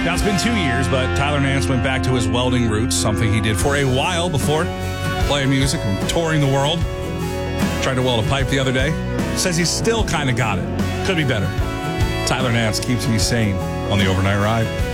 Now, it's been 2 years, but Tyler Nance went back to his welding roots, something he did for a while before playing music and touring the world. Tried to weld a pipe the other day. Says he's still kind of got it. Could be better. Tyler Nance keeps me sane on the overnight ride.